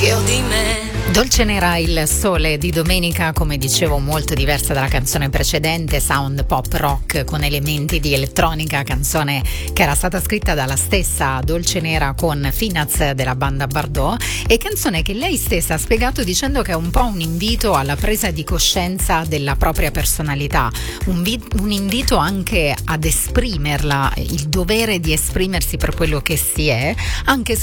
io di me. Dolce nera il sole di domenica, come dicevo, molto diversa dalla canzone precedente, sound pop rock con elementi di elettronica, canzone che era stata scritta dalla stessa Dolce Nera con Finaz della banda Bardot, e canzone che lei stessa ha spiegato dicendo che è un po' un invito alla presa di coscienza della propria personalità, un invito anche ad esprimerla, il dovere di esprimersi per quello che si è, anche se